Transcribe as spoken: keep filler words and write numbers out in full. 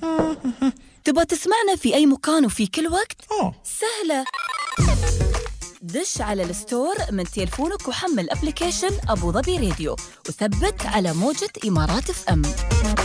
تبغى تسمعنا في أي مكان وفي كل وقت؟ أوه. سهلة، دش على الستور من تليفونك وحمل أبليكيشن أبو ظبي راديو وثبت على موجة إمارات اف ام.